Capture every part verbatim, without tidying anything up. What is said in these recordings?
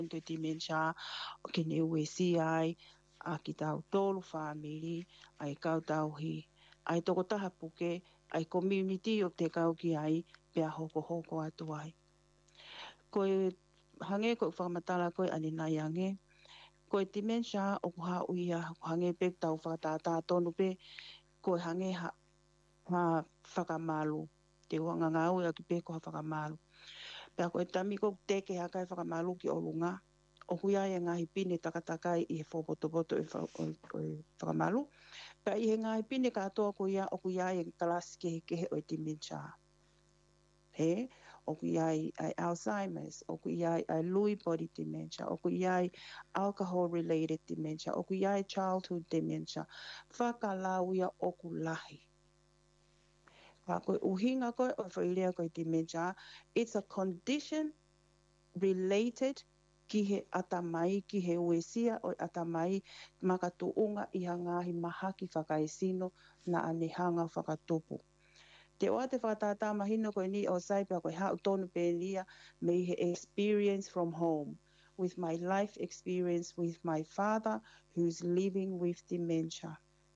to dementia o ke ne ue si ai a ki tau tolu family ai kau tau hi ai toko taha puke ai community o te kau ki ai pia hoko hoko atu ai. Koe hange koe whakamatala koe ane nai ange koe dementia o kuha uia hange pe tau whakatata tonu pe koe hange ha, ha whakamalu te wanga ngau e ki pe koha whakamalu. Pea koe tami ko teke haka e whakamalu ki olunga o kuia e ngahi pine takatakai i he whobotoboto e whakamalu. Pea i he ngahi pine katoa kuia o kuia e talasi kehe kehe o e dementia. He, o kuia ai Alzheimer's, o kuia ai Lewy body dementia, o kuia ai alcohol related dementia, o kuia ai childhood dementia. Whakalau ia o kulahi. Ka koe uhinga koe o whailea koe dementia, it's a condition related ki he atamai, ki he uesia o atamai makatuunga i hangahi mahaki whakaisino na anehanga whakatupu. Te oa te whakatata mahino koe ni o saipea koe hau tonu pelia me he experience from home with my life experience with my father who's living with dementia.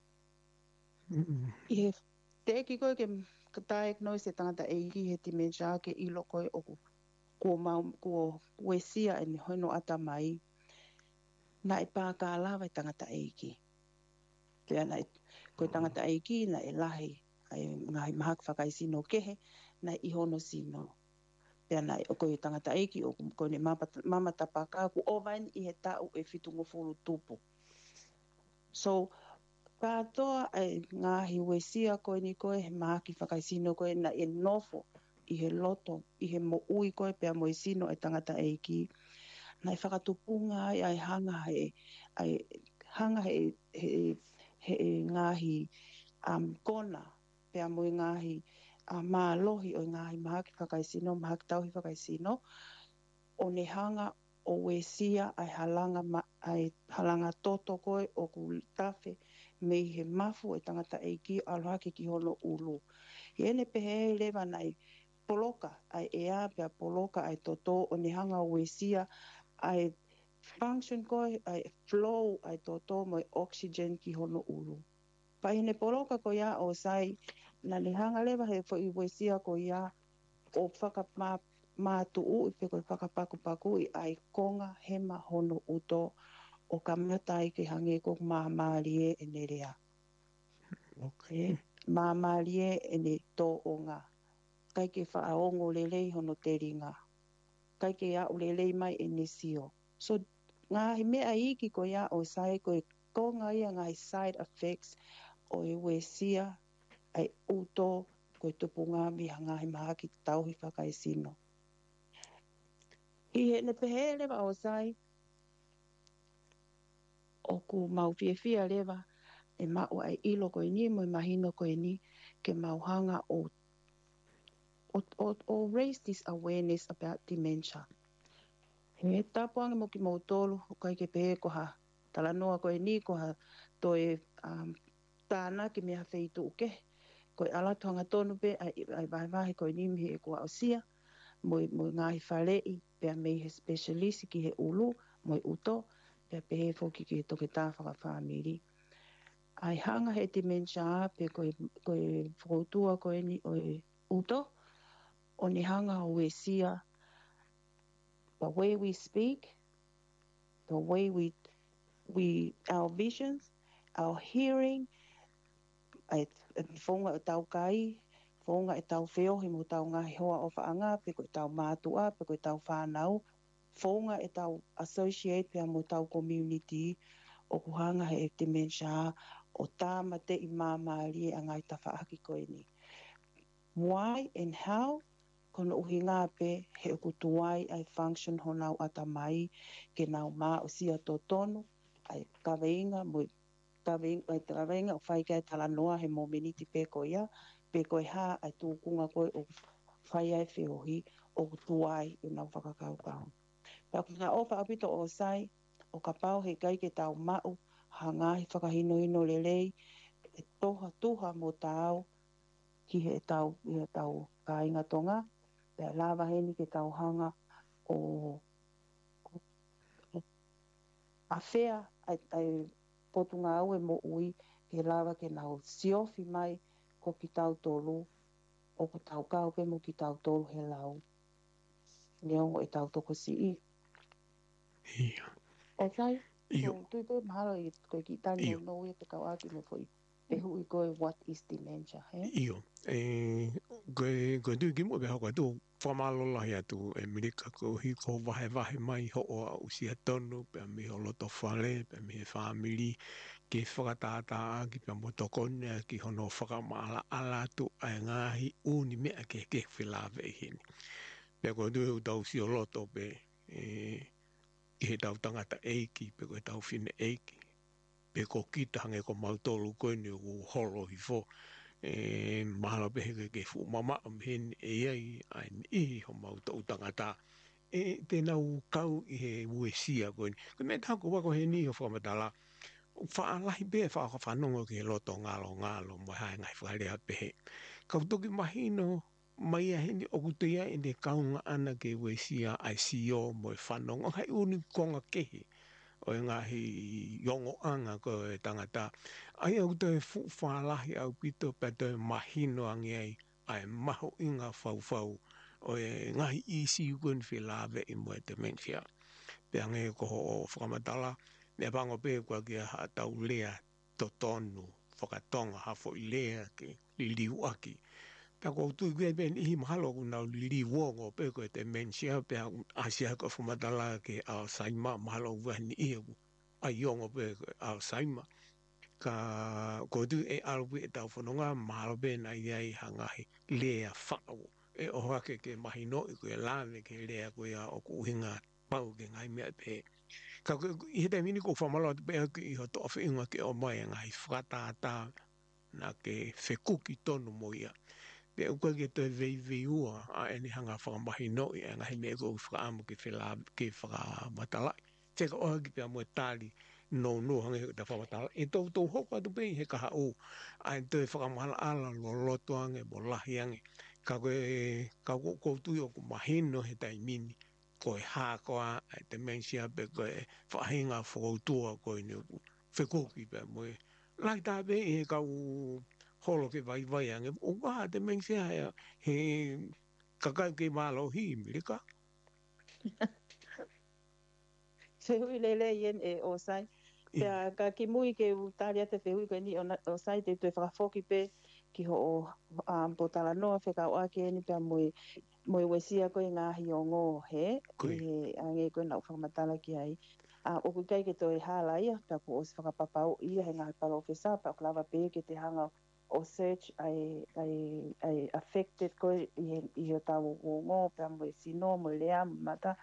Mm-mm. I he te eki koe ke diagnose e tangata e ki he dementia ke ilo koe o kua mau kua uesia e ni hono atamai na e pākālawa e tangata e ki. Pea na e koe tangata e ki na e lahi ai ngai mahak whakaisino kehe na i hono sino. Pea na o koe tangata e ki o koe ne mama tapaka ku ovain i he tau e fitungo fulu tupu. So, katoa ai ngahi uesia koe ni koe he mahaki whakaisino koe na e nofo i he loto, i he mo ui koe pea mo i sino e tangata e ki. Na e whakatupunga ai ai hanga he, ai hanga he, he, he ngahi um, kona, pea mo i ngahi uh, mālohi o ngahi mahaki whakaisino, mahaki tauhi whakaisino, o ne hanga o wesia ai halanga, ma, ai halanga toto koe o ku tafe me he mafu e tangata e ki alohake ki hono ulu. I ene pehe lewa nai poloka, ai ea pea poloka ai toto o ne hanga o wesia ai function koe, ai flow ai toto mo oxygen ki hono ulu. Pahine poloka ko ia o sai na ni hanga lewa he fo i wesia ko ia o whakapā mātuu i pe koe whakapaku i ai konga hema hono uto o ka matai ke hange ko māmarie e nerea. Okay. Māmarie e ne tō o ngā. Kai ke whaongo lelei hono te ringa. Kai ke a ulelei mai e nesio. So, ngā he mea iki ko ia o sai koe konga ia ngā side effects o e wesia ai uto koe tupunga mi hanga he maha ki tauhi whakaisino. I he ne pehe lewa o sai o ku mau fia fia lewa e mau ai ilo koe ni mo i mahino koe ni ke mauhanga o o, o, o raise this awareness about dementia. He tapuanga mo ki mau tolu o kai ke pehe ko ha talanoa koe ni ko ha toi um, tāna ki mea wheitu uke. Koe alatuanga tonu pe ai, ai vai vai koe ni mihi e kua o sia mo, mo ngahi whalei pea mei he specialist ki he ulu mo i uto pea pehe foki ki he toke tāwhaka whamiri. Ai hanga he dementia pe koe, koe whakoutua koe ni o e uto o ni hanga o e sia the way we speak, the way we, we our visions, our hearing, ai whonga o tau kai, whonga e tau whiohi mo tau ngahi hoa o whaanga, pe koe tau mātua, pe koe tau whanau, whonga e tau associate pia mo tau community, o kuhanga he dementia, o tāma te i māmaari e angai ta whaaki koe ni. Why and how? Kono uhi ngā pe he o kutuai ai function honau atamai, ke nau mā o sia tō tonu, ai kaweinga mo Kawenga, kawenga o whai kai tala noa he momeniti pe ko ia, pe ko ha ai tūkunga koe o whai ai whiohi o tuai i nau whakakau kau. Pea ki ngā ofa apito o sai, o ka pau he kai ke tau mau, ha ngāhi whakahino ino lelei, e toha tuha mo tāu, ki he tau, i he tau kāinga tonga, pea lava heni ke tau hanga o a fea ai, ai potunga au e mo ui ke lava ke nau siofi mai ko ki tau tolu o ko tau kau pe mo ki tau tolu he lau. Leongo e tau toko si i. Ia. O sai, Io. so tui te mahalo i koe ki tani no Io. no i te kau aki me foi. E hui koe what is dementia, he? Io. E koe koe tu ki mo be hoko tu whamalola hea tu e mirika ko hi ko wahe wahe mai ho o au sia tonu pe mi ho loto whale pe mi he whamiri ki whakatātā ki pia motokone ki hono whakamala ala tu ai ngahi uni mea ke ke whilawe i hini. Pea koe tu heu tau si o loto pe e i he tau tangata eiki pe koe tau whine eiki. Pe ko kita hange ko mautolu koe ni o holo hi fo. E mahala pe heke ke fu mama am hen e ai ai i ho mautolu tangata. E tēnau kau i he uesia koe ni. Koe me tako wako he ni ho whamatala. Whaalahi pe whaka whanongo ki he loto ngalo ngalo mo hae ngai wharea pehe. Kau toki mahino mai a hini o kutea i ne kaunga ana ke wesia ai sio mo e whanongo. Hai uni konga kehi o e ngahi yongo anga ko e tangata. Ai au te fu whaalahi au pito pe te mahino angi ai ai maho inga whau whau o e ngahi isi ukun whilawe i mo e dementia. Pe ange ko o whakamatala me pango pe kwa ki a tau lea to tonu whakatonga hafo i lea ke liliu aki. Pea ko tui kwe pe nihi mahalo ku nau liliu wongo pe ko e dementia pe asia ko whamatala ke Alzheimer mahalo ua ni ia ku a yongo pe ko Alzheimer. Ka ko tu e alwi e tau whanonga mahalo pe na iai hangahi lea whao. E oha ke ke mahino i koe lane ke lea koe a o kuhinga pau ke ngai mea pe. Ka i he te mini ko whamalo te pēha ki i ho toa whiunga ke o mai ngai whakatātā na ke whekuki tonu mo ia. Pe au koe ke te vei vei ua a eni hanga whakamahi no i a ngai mea ko whakaamu ke whela ke whakamatalai. Teka oha ki pēha mo e tāli no no hangi he te whakamatala. E tau tau hoka tu pēhi he kaha o a e te whakamala ala lo loto ange mo lahi ange. Ka koe ka koe koutu i o ku mahino he tai mini. Koe hākoa e dementia pe koe whahinga whakautua koe ni uku whekoki pe moe. Lai tā pe e kau holo ke vai vai ange. O wā dementia he, he kakau ke mālo hi mirika. Se hui lele ien e o sai. Pea ka ki mui ke utaria te whihui koe ni o sai te tue whakafoki pe ki ho o um, potala noa whekau ake ni pea mui mo i wesia koe ngāhi o ngō he, i he ange koe nau whakamatala ki ai. A o kai ke toi hala ia, pia ko o si whakapapau ia he ngāhi pala ofisa, pia ko lava pē ke te hanga o search ai, ai, ai affected koe i he, i he tau o ngō, pia mo i sino, mo i lea, mo mata,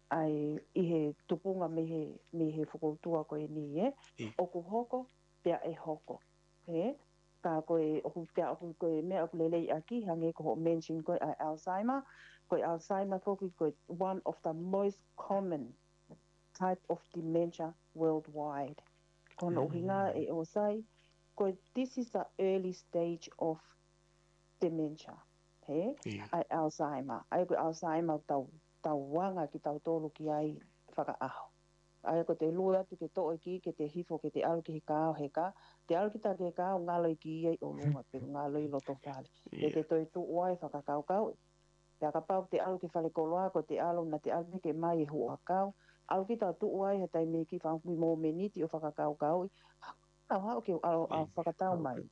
ai i he tupunga me he, me he whakautua koe ni e. O ku hoko, pia e hoko. He? Ka koe, oku pia oku koe mea oku lelei aki, hange ko mention koe ai Alzheimer, koe Alzheimer foki koe one of the most common type of dementia worldwide. Kono uhi ngā e o sai, koe this is the early stage of dementia. He? Yeah. Ai Alzheimer. Ai koe Alzheimer tau, tau wanga ki tau tolu ki ai whakaaho. Ai ko te lua tu ke toa ki, ke te hifo, ke te alu ki he kao he ka. Te alu ki ta ke kao ngalo i ki ei o lunga, pe ngalo i loto whale. Te te toi tu uai whakakau kau. Te akapau te alu ki whale koloa, ko te alu na te alu ke mai e hua kau. Alu ki ta tu uai he tai me ki whangui mō meniti o whakakau kau. Hau hau ke alu a whakatau mai.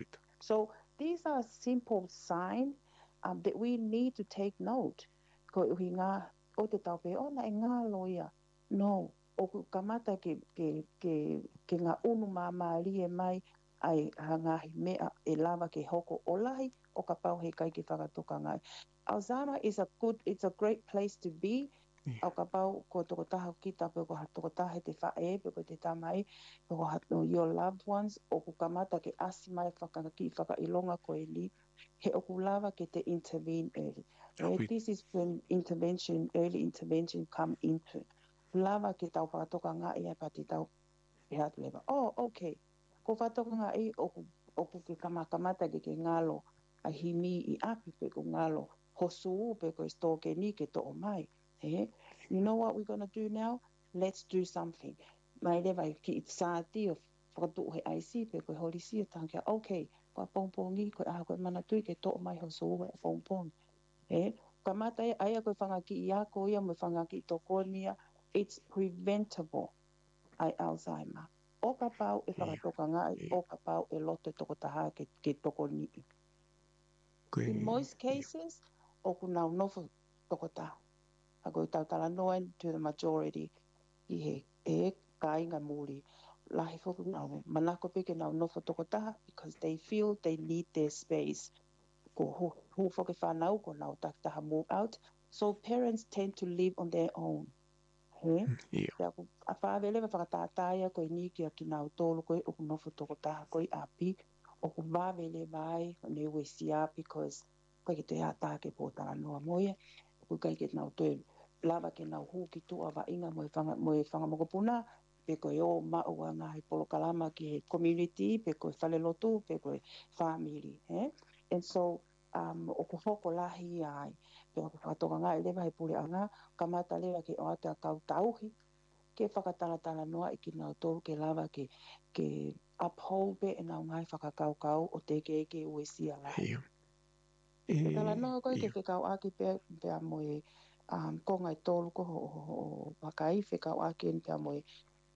So these are simple signs um, that we need to take note. Ko uhi ngā, o te tau pe, o na e ngā loia. No. O kamata ke, ke, ke, ke ngā unu māmāri e mai ai hangahi mea e lava ke hoko o lahi o ka pau he kai ki whakatoka ngai. Alzheimer is a good, it's a great place to be. Yeah. Au ka pau ko toko taha kita pe ko toko taha te whae pe ko te tamai pe ko hatu your loved ones o ku kamata ke asi mai whakaki whakailonga ko e li he o ku lava ke te intervene early. Yeah, this is when intervention, early intervention come into. Lava ke tau whakatoka ngā i e pati tau e hatu lewa. Oh, okay. Ko whakatoka ngā i oku, oku ke kamakamata ke ke ngalo a himi i api pe ko ngalo hosu pe ko sto ke ni ke to o mai. He? You know what we're going to do now? Let's do something. mai le vai ki sa ti o whakatu he I C pe koe hori si o tangia, okay, koe pongpongi, koe aha koe mana tui ke tō mai ho so e pongpongi. E, ka mata e aia koe whangaki i a ko ia mo whangaki i tō nia, it's preventable ai Alzheimer. O ka pau e whakatoka ngai, o ka pau e loto toko taha ke, ke toko ni. In most cases, o ku nau nofo toko taha. A koe tau tala noen to the majority i he e ka inga muri. Lahi foku nau manako peke nau nofo toko taha because they feel they need their space. Ko hu, hu foke whanau ko nau tak taha move out. So parents tend to live on their own. He? Pea ku a whawele wa whakatātāia koe ni kia ki nau tōlu koe o ku nofo toko taha koe api. O ku wawele vai o ne ue sia because koe ki te ata ke pōtara noa moia. Koe kai ke nau toe lava ke nau hu ki tua wa inga moe whanga, moe whanga mokopuna. Pe koe o maua ngā he polo kalama ki he community, pe koe whale lotu, pe koe family. Eh? And so, um, o ku hoko lahi ai. Pe o ku whakatoka ngā e lewa he pule anga, kamata lewa ke o ate a kau tauhi, ke whakatalatala noa i ki nau tōru ke lava ke, ke uphold pe e nau ngai whakakau kau o te ke ke ue sia lahi. E tala noa koe ke whekau aki pe, pe a moe um, ko ngai tōru ko ho, ho, ho wakai, whekau aki en pe a moe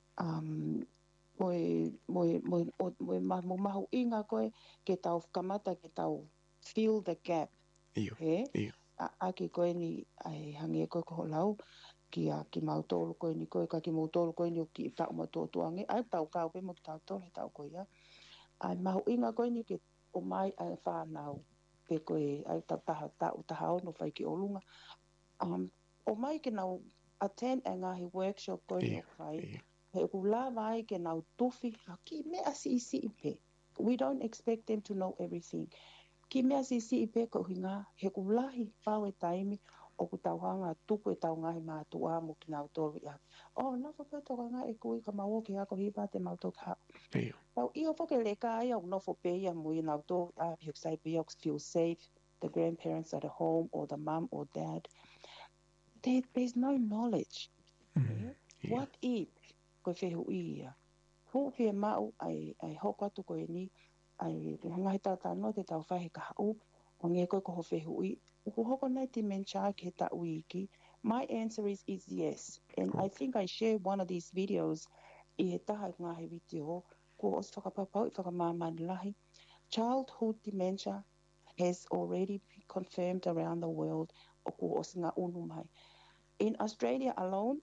um, moe, moe, moe, moe, moe mahu, mahu inga koe ke tau kamata ke tau fill the gap. Iyo, He? iyo. A, aki koe ni ai hangi e koe ko lau ki a ki mau tōru koe ni koe ka ki mau tōru koe ni o ki tau ma tō tuange. Ai tau kau pe mo ki tau tōru he tau koe ia. Ai mahu inga koe ni ke o mai ai whanau pe koe ai tau taha tau taha ono whai ki olunga. Um, o mai ke nau attend a ngahi workshop koe ni o whai. He ku la vai ke nau tufi ha ki mea si isi ipe. We don't expect them to know everything. Ki mea si isi ipe ko hinga he ku lahi pau e taimi o ku tauhanga tuku e tau ngahi mātua mo ki nau tōru ia. Oh, na whapea toka ngā e kui ka maua ki ako hipa te mautoka hao. Tau ia whake leka ai au nofo pe ia mo i nau tōru ia he kusai pe ia feel safe, the grandparents at home or the mum or dad. There, there's no knowledge. Mm, yeah. What if koe whehu ia? Hu pia mau ai, ai hoko atu koe ni, ai ngahi tata no te tau whahe ka hau, o nge koe koho whehu i. Uku hoko nei dementia ke ta uiki. My answer is, is yes. And I think I shared one of these videos i he taha ngahi video, ko os whakapapau i whakamamani lahi. Childhood dementia has already been confirmed around the world o ko os ngā unu mai. In Australia alone,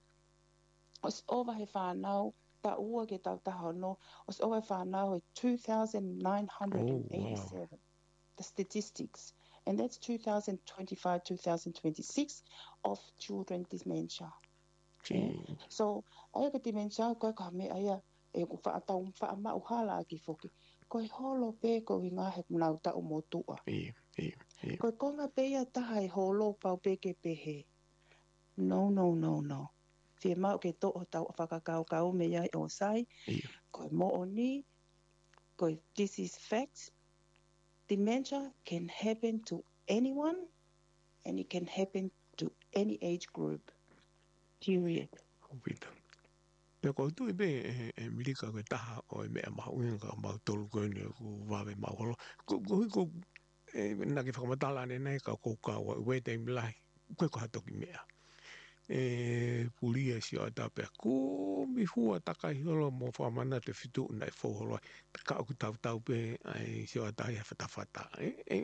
os ova he whanau, ta ua ke tau taha no, os ova he whanau he two thousand nine hundred eighty-seven, oh, wow. The statistics. And that's two thousand twenty-five, two thousand twenty-six of children dementia. Yeah? So, aia ka dementia, koe ka me aia, e ku whaatau whaamau hala ki foki. Koe holo pe ko i ngā he kunau tau motua. Iyo, iyo, iyo. Koe konga pe ia taha e holo pau pe ke pehe. No, no, no, no. Fie mau ke to o tau whakakau kau me iai o sai. Iyo. Koe mo o ni, koe this is fact. Dementia can happen to anyone and it can happen to any age group. Period. Kupita. Pea ko tu ibe e, e milika koe taha o e mea mahu inga ka mau tolu koe ni ku wawe mau holo. Ko hui ko e nake whakamatala ane nei ka kou ka wa ue te milahi. Koe ko hatoki mea. E pulia si o ta pea ko mi hua takai holo mo whamana te whitu nai whoholo. Ka aku tau tau pe ai si o ta ia whatawhata. E, e,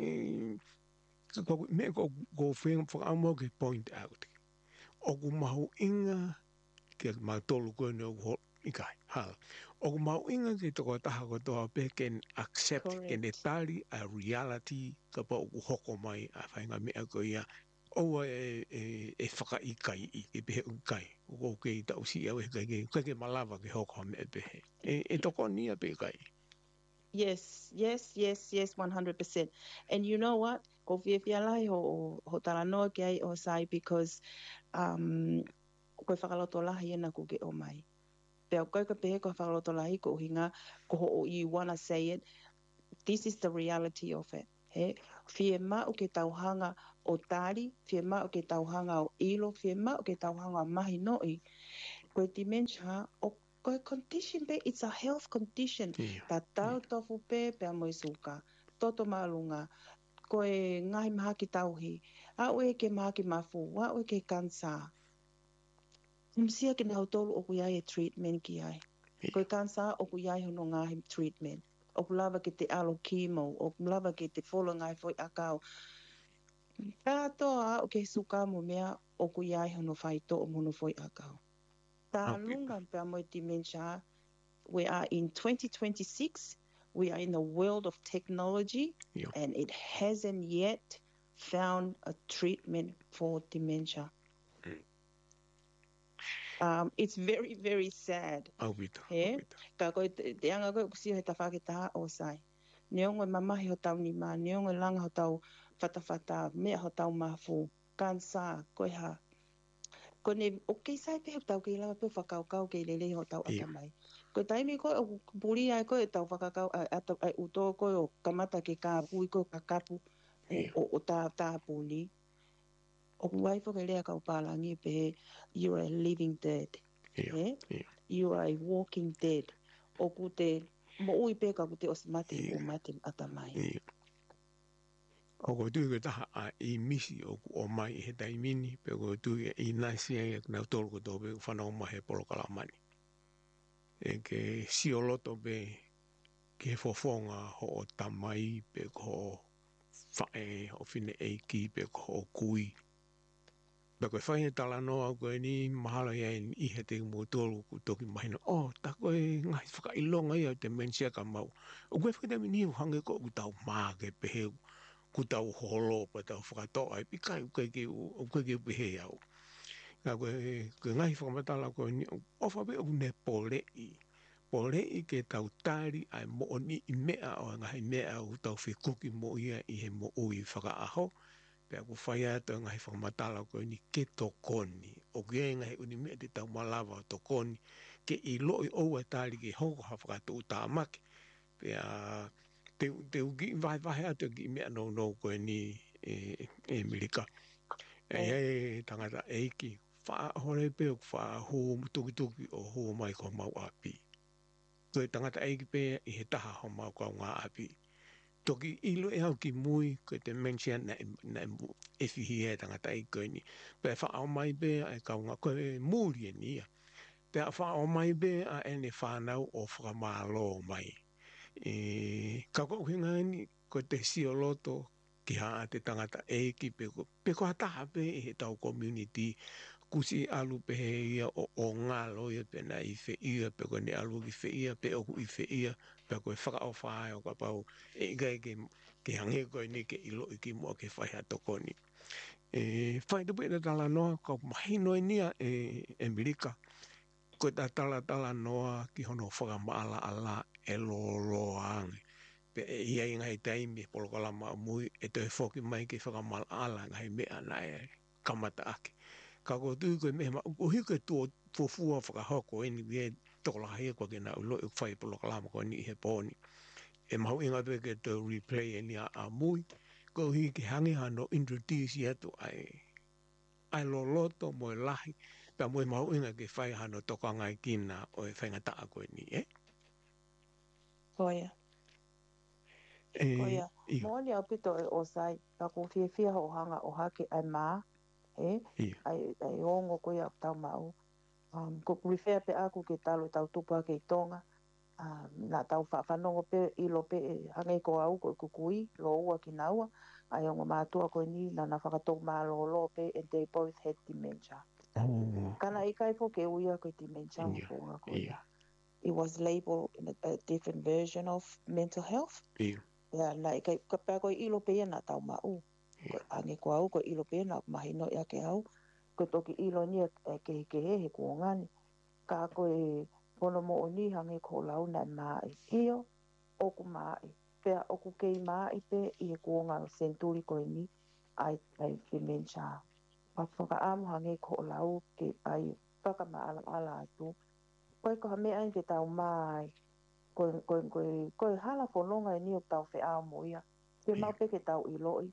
me ko ko whenga whakamo ke point out. O ku mahu inga ke mau tolu koe ni o ku ikai. Hala. O ku mahu inga ke toko taha ko toa pe ken accept ken e tali a reality ka pa o ku hoko mai a whainga mea ko ia. O e, e, e whaka ikai i ke pehe ukai. O ke i tau si au e kai ke kai ke malawa ke hoko mea pehe. E, e toko nia pe kai. Yes, yes, yes, yes, one hundred percent. And you know what? Ko fia fia lai ho, ho tala noa ke ai o sai because um, koe whakaloto lahi ena ko ke o mai. Pea koe ka pehe koe whakaloto lahi ko hinga ko ho you wanna say it. This is the reality of it. He? Fie mau ke tauhanga o tari, fie mau ke tauhanga o ilo, fie mau ke tauhanga o mahi noi. Koe dementia, o Koe condition pe, it's a health condition. Ia. Ta tau tofu pe, pea mo i suka. Toto maalunga. Koe ngahi maha ki tauhi. A ue ke maha ki mafu. A ue ke kansa. Msia ki nau tolu oku iai e treatment ki ai. Koe kansa oku iai hono ngahi treatment. Oku lava ki te alo chemo. Oku lava ki te wholo ngai foi akau. Katoa o ke suka mo mea oku iai hono whai to o mono foi akau. Ta lunga pea mo i dementia. We are in twenty twenty-six. We are in the world of technology, Ia. and it hasn't yet found a treatment for dementia. Mm. Um, it's very, very sad. Au vita. He? Au vita. Ka koe te te anga koe kusio he tawhake taha o sai. Neongo e mamahi ho tau ni mā, neongo e langa ho tau whatawhata, mea ho tau mafu, kansa, koe ha. Ko ne, o kei sai pe ho tau kei lawa pe whakaukau kei lele ho tau Ia. atamai. Ko taimi koe o puri ai koe tau whakakau ata ai uto koe o kamata ke ka pui koe ka kapu o, Ia. o, o tā tā puni. O kuai whaka lea kau pālangi pe you are a living dead. Ia. Eh? Ia. You are a walking dead. O ku te mo ui pe ka ku te osimate Ia. o mate atamai. Ia. O ko tui ke taha a i misi o ku o mai he taimini, pe ko tui i nasi ai e nau tolu ko tō pe whanau mahe polo kalamani. E ke si o loto pe ke fofonga ho o tamai pe ko whae o whine eiki pe ko o kui. Pe koe whae he tala noa koe ni mahala ia i he te mo tolu ku toki mahina. Oh, ta koe ngai whaka ilonga ia te mensia ka mau. O koe whakita mini u hange ko u tau maa ke peheu. Ku tau holo pa tau whakatoa ai pikai ukai ke u ukai ke pehe au. Ka koe koe ngai whakamatala koe ni o whape o ne pole i. Pole i ke tau tari ai mo o ni i mea o ngai mea o tau whikuki mo ia i he mo ui whaka aho. Pea ku whai ata ngai whakamatala koe ni ke tokoni. O kia ngai uni mea te tau malawa o tokoni. Ke i loi ou a tari ke hoko ha whakato u tāmaki. Pea te te uki vai vai atu ki mea no no koe ni e e Amerika. E e tangata eiki wha hore pe o wha ho tuki tuki o ho mai ko mau api. Koe tangata eiki pe i he taha ho mau ko ngā api. Toki ilo e hau ki mui koe te mensia na na e fihi e tangata eiki koe ni. Pe wha au mai pe e kau ngā koe muri e ni ia. Pe wha au mai pe a ene whanau o whakamalo mai. E ka ko hinga ni ko te sioloto ki ha te tangata e ki pe ko pe ko hata pe e tau community kusi alu pe he ia o, o ngā loia pe na i fe ia pe ko ne alu ki fe ia pe o i fe ia pe ko whaka o whae o ka pau e gai ke ke hange ko ni ke ilo i ki mua ke whai hato koni e whai te pēta tala noa ka mahino e nia e Amerika ko ta tala tala noa ki hono whaka maala ala e lo lo ange pe e ia inga he taimi polo kalama mui e te whoki mai ki whakamal ala ngai mea nai kamata ake. Ka ko tui koe mehe ma o hike tō fufua whakahoko e ni wē tola hea koe ke na ulo e whai polo kalama koe ni he pōni. E mahu inga pe ke te replay e ni a, a mui ko hike hangi hano introduce i atu ai ai lo loto mo e lahi pa mo e mahu inga ke whai hano toka ngai kina o e whainga taa koe ni eh? Koia. E, Koia. Moani au pito e o sai, ka ko fia fia ho hanga o hake ai mā, e, ia. ai, ai ongo koia au tau mau. Um, ko refer pe aku ke talo tau tupa ke i tonga, um, nā tau whanongo pe ilo pe e hangai ko au ko kukui, lo ua ki naua, ai ongo mātua koe ni, nā nā whakatok mā lo lo pe, and they both had dementia. Oh. Kana i kai po ke uia koe dementia Ia. o konga koia. Ia. It was labeled in a, a different version of mental health. Ia. Ia, nā i kai ka pēr koe ilo pe nā tau mau. Koe ange ko au, koe ilo pe nā mahino ia ke au. Koe toki ilo ni e ke ke he he ko ngani. Ka koe pono mo o ni hange ko lau nai mai. Io, oku mai. Pea oku kei mai pe i he ko ngā senturi koe ni ai ai dementia. Pa whaka amu hange ko lau ke ai whaka maala ala atu. Koe ko mea i te tau mai. Koe, koe, koe, koe hala whanonga e ni o tau whi ao mo ia. Te mau pe ke tau i loi.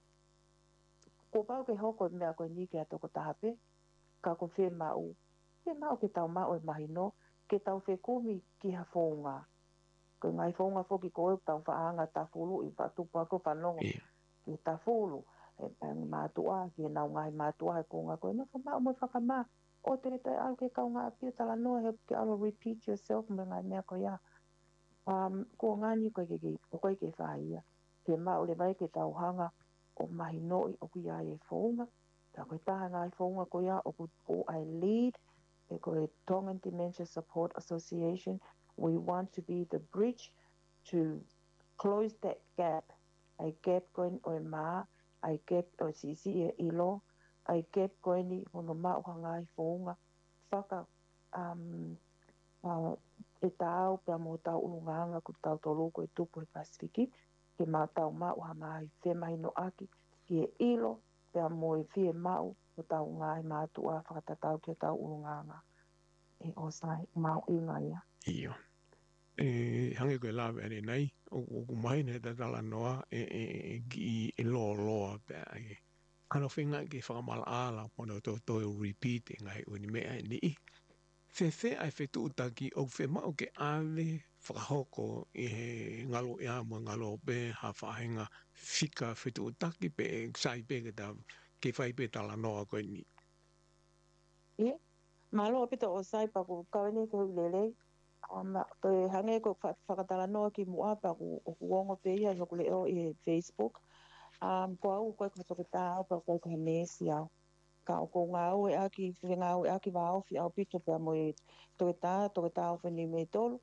Ko pau ke hoko mea koe ni ke atoko tahape. Ka ko whi mau. Te mau ke tau mau e mahi no. ke tau whekumi ki ha whonga. Ko ngai whonga whoki koe tau whaanga ta fulu i whatupa ko whanonga Ia. ki ta fulu. E pang mātua, ki nau ngai mātua he konga koe, no whamā mo whakamā. O te reta au ke kaunga apia tala noa he ke alo repeat yourself me ngai mea koe ia. Um, ko ngani koe ke ke, koe ke whaia. Ke mā ole vai ke tau hanga o mahi noi o kui ai e whonga. Ta koe taha ngai whonga koe ia o ku o ai lead. E koe Tongan Dementia Support Association. We want to be the bridge to close that gap. Ai gap koe o e mā, ai gap o sisi e ilo, ai gap koe ni hono mā uha ngai whonga. Whaka, um, uh, e tau pia mo tau ulunganga ku tau tolu koe tupu e Pasifiki, ke mā tau mā uha mai whemahi no aki, ki e ilo pia mo e whie mau o tau ngai mātua whakatatau ki o tau ulunganga. E o sai, mau inga ia. Ia. E hange koe lawe ane nei, o ku mai ne ta tala noa e e e ki e loa loa pe ai. Ano whinga ki whakamala ala pono to to repeat e ngai uni mea e ni. Fe fe ai fe tu utaki o fe mao ke ave whakahoko i he ngalo e ama ngalo pe ha whahenga fika fe tu utaki pe sai pe ke ta ke whai pe tala noa koe ni. Ie, malo pita o sai pa ku kawane ko lele. Um, to hange ko whakatala noa ki mua pa ku o kuongo pe ia hoku leo i Facebook. Um, ko au koe ko toke tāo pa koe ko hanesi au. Ka o ko ngā au e aki, ngā au e aki wā ofi au pito pa mo e toke tā, toke tā ofi ni me tolu.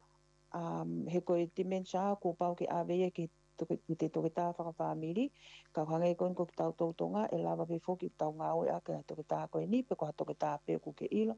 Um, he koe dementia ko pau ke aweia ki toke, ki te toke tā whakawhamiri. Ka hange koe ko ki tau tautonga e lava pe foki tau ngā au e aki toke tā koe ni, pe ko ha toke tā pe ku ke ilo.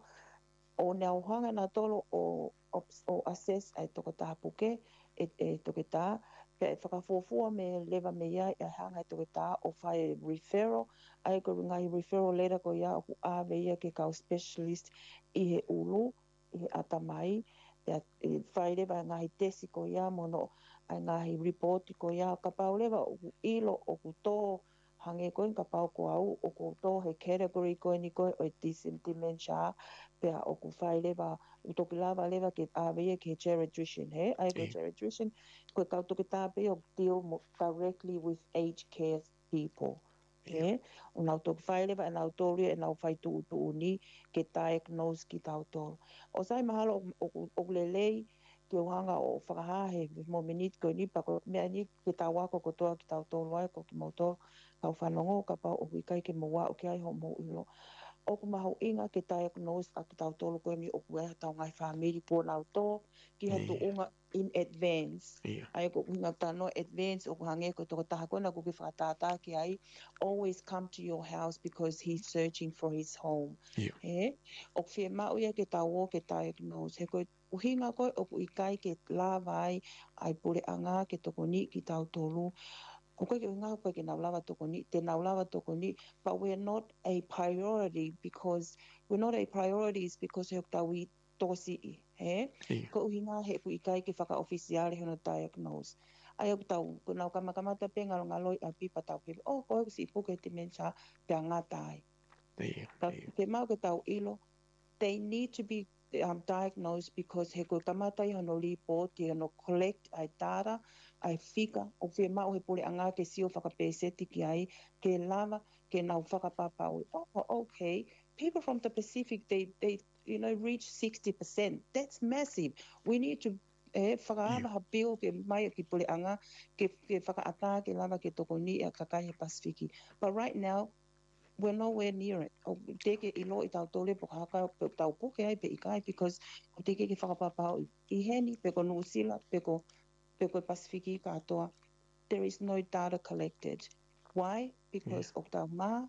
O nea uhanga na tolo o, o, o assess ai toko tā puke, e, e toke tā, pe e whakafofua me lewa me ia e hanga e toke tā o whai referral, ai ko ngai referral letter ko ia o ku awe ia ke kau specialist i he ulu, i he atamai, e, e whai lewa ngahi tesi ko ia mono, ai ngahi report ko ia, ka pau lewa o ku ilo o ku tō, hange koe ka pau ko au, o ku tō he category koe ni koe o e dementia, pea o ku whai lewa, u toki lava lewa ke awea ke geriatrician, he? Ai ko geriatrician, koe kau toki tāpe o deal directly with aged care people. He? O nau toki whai lewa, e nau tōria, e nau whai tuu tuu ni, ke diagnose ki tau tōru. O sai mahalo o, o, o lelei, ke uhanga o whakahahe, mo minit koe ni, pa ko mea ni, ke tau wako ko toa ki tau tōru ai, ko ki mau tō, kau whanongo, ka pau o wikai ke mo wa o ke ai ho mo ilo. O ku maho inga ke diagnose a ki tau tolu koe mi o ku eha tau ngai whamiri po nau tō, ki hatu unga in advance. Yeah. Ai ko inga tano advance o ku hange ko toko taha koe na ku ki whakatata ki ai, always come to your house because he's searching for his home. Yeah. He? O ku whia mau ia ke tau o ke diagnose. He koe uhinga koe o ku ikai ke la vai ai pure anga ke toko ni ki tau tolu. Ko koe ke ngā koe ke nau lawa toko ni, te nau lawa toko ni, but we're not a priority because, we're not a priority is because he tau i tosi i, he? Yeah. Ko uhi ngā he pu i kai ke whaka-officiale hono diagnose. Ai au tau, ko nau kamakamata pe ngalo ngaloi a pipa tau pe, oh, koe si ipuke dementia pe a ngā tai. Yeah. Ka ke mau ke tau ilo, they need to be um, diagnosed because he koe tamatai hono report, he hono collect ai data, ai whika, o whi mau he pule anga ke sio whakapeseti ki ai, ke lava, ke nau whakapapau. Oh, okay. People from the Pacific, they, they you know, reach sixty percent. That's massive. We need to eh, whakaama ha pio ke mai ki pule anga, ke, ke whakaata ke lava ke toko ni a kakai he Pasifiki. But right now, we're nowhere near it. O teke i lo i tau tole po haka pe tau poke ai pe ikai because o teke ki whakapapau i heni pe ko Nusila pe ko pe ko Pasifiki katoa. There is no data collected. Why? Because yeah. o tau mā,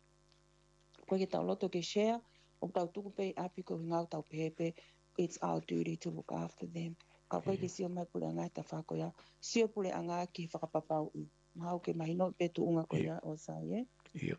koe ke tau loto ke share, o tau tuku pe api ko ngau tau pepe, it's our duty to look after them. Ka koe ke sio mai pule anga ta whakoia, sio pule anga ki whakapapau i. Mahau ke mahino pe tu unga koia o sai, eh? Yeah.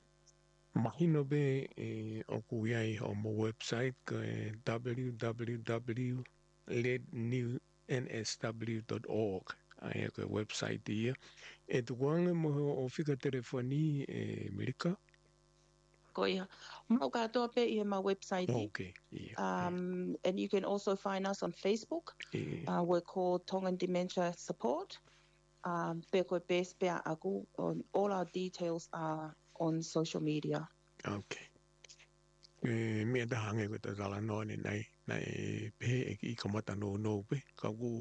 Mahino be e o ku iai o mo website ko e w w w dot led new n s w dot org. Ai ko website ia. E tu wanga mo o fika telefoni e Amerika. Ko ia. Mau katoa pe i ma website. Okay. Yeah. Um, and you can also find us on Facebook. Yeah. Uh, we're called Tongan Dementia Support. Um, pe koe pēs pea aku. On, all our details are on social media. Okay. E mea ta hange ko ta kala no ni nei nei pe i ka mata no no pe ka ku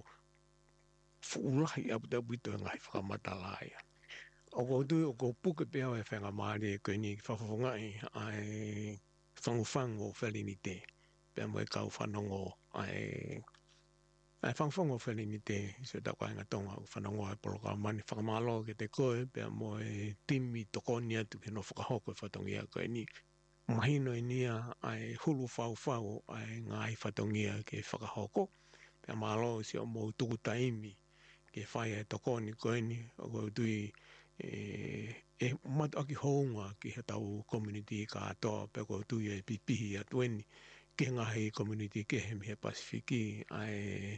fuulahi apu ta buito ngai whakamata lai. O ko tu o ko puke pe o e whenga maari e koe ni whawhongai ai whangwhango wheli te. Pea mo e kau whanongo ai ai whangwhango wheli ni te se ta koe nga tonga whanongo ai poloka mani whakamalo ke te koe pea mo e timi tokoni atu ke no whakahoko e whatongia koe ni mahino e nia ai hulu whau whau ai ngai whatongia ke whakahoko pea malo si o mo tuku taimi ke whai e tokoni koe ni o ko tui e e matu aki hounga ki he tau community ka atoa pe ko tui e pipihi atueni ke ngahi community ke he mihe Pasifiki ai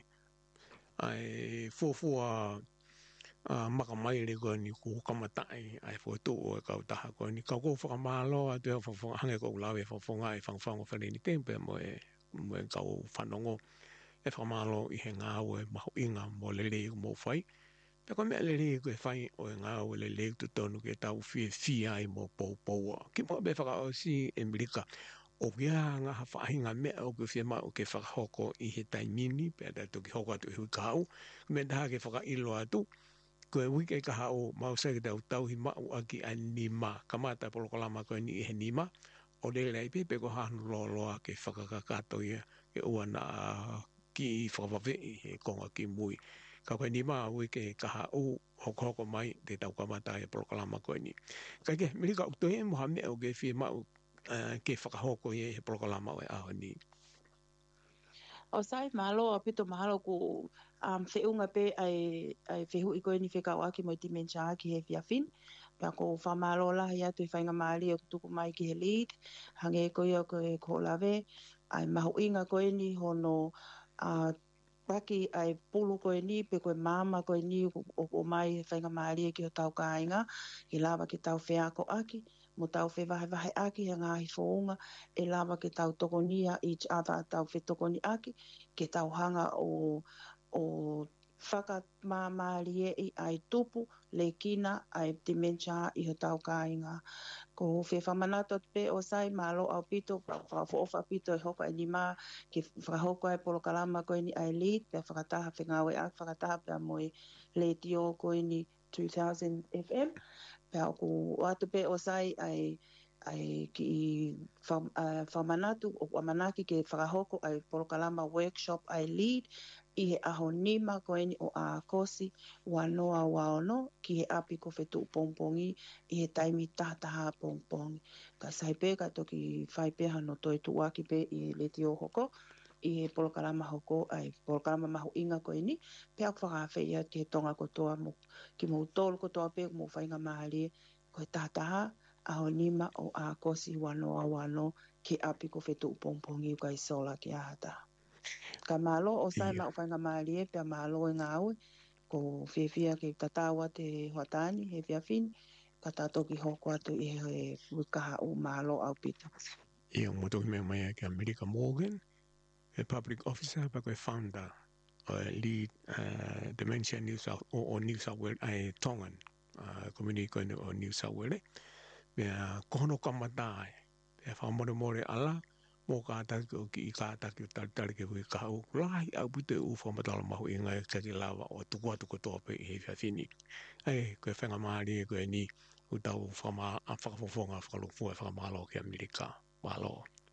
ai fofua a maka mai le ko ni ku kamatai ai fo tu o ka taha ko ni ka ko fa malo a te fo fo hange ko lawe fo fo ngai fang fang fa ni tempe mo e mo ka o fanongo e fa malo i he nga o e ma inga mo le le mo fai pe ko me le le ko fai o nga o le le tu tonu ke tau fi fi ai mo po po ki mo be fa o si embrika o kia nga ha fa hinga me o ke fi ma o ke fa hoko i he taimini pe da to ki hoko atu hu kau me da ke fa ilo atu ko e wike ka hao mau se tau tau hi mau aki a nima kamata polo kolama ko ni he nima o le le pe pe ko hanu lo lo ke whakakakato ia ke ua na ki whakawave i he konga ki mui ka koe nima wike ka hao hoko hoko mai te tau kamata e polo kolama ko ni ka ke miri ka uto e moha me o ke fi mau ke whakahoko i he polo kolama o e aho ni O sai malo a pito mahalo ku um feunga pe ai ai fehu i koe ni wheka waki mo dementia ki he fiafin. Pea ko whamalo la hea tu i whainga maali o tuku mai ki he lead. Hange koe o koe ko lawe. Ai mahu inga koe ni hono uh, paki ai pulu koe ni pe koe mama koe ni o, o mai whainga maali ki o tau kāinga. I lawa ki tau whea ko aki. Mo tau whe vahe vahe aki he ngāhi whounga. E lawa ki tau tokonia each other tau whe tokoni aki. Ke tau hanga o, o whakamāmarie i ai tupu, le kina, ai dementia i ho tau kāinga. Ko whe whamanato pe o sai malo au pito, whawhoofa pito e hoka e ni mā, ke whakahoko ai polo kalama koe ni ai lead, pe whakataha whengawe ak, whakataha pe moe le tio koe ni two thousand F M, pe au ko watu pe o sai ai ai ki whamanatu o wamanaki ke whakahoko ai polokalama workshop ai lead i he aho nima koe ni o a kosi wanoa waono ki he api ko whetu pongpongi i he taimi tahataha pongpongi. Ka sai pe ka toki whai peha no toi tuaki pe i le tio hoko i he polokalama hoko ai polokalama mahu inga koe ni pe au whakawhi ia ki he tonga kotoa mo ki mo tolu kotoa pe mo whainga mahali koe tahataha aho nima o a kosi wanoa wano ki api ko whetu pongpongi kai sola ki ahata. Ka malo o sai ma whainga maali e pia malo e ngā aue ko whiawhia ki tatawa te huatani he whiawhini ka tātoki hoko atu i he wikaha o malo au pita. Ia mo toki mea mai ki America Morgan e public officer pa koe founder o lead uh, dementia New South o, o New South Wales ai Tongan uh, community koe o New South Wales mea kohono kamatai e whamore more ala mo ka ataki o ki i ka ataki o tari tari ke hui ka au lahi au pute u whamatala mahu i ngai kaki lawa o tuku atu kotoa pe i he whiawhini ai koe whenga maari e koe ni u tau whama a whakafofonga whakalufua e whakamalo ki Amerika walo